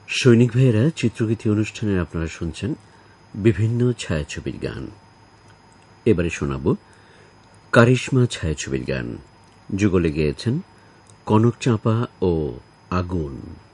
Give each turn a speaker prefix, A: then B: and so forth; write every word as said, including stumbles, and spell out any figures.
A: সৈনিক ভাইয়েরা, চিত্রগীতি অনুষ্ঠানে আপনারা শুনছেন বিভিন্ন ছায়াছবির গান। এবারে শোনাব কারিশমা ছায়াছবির গান। যুগলে গেয়েছেন কনক চাঁপা ও আগুন।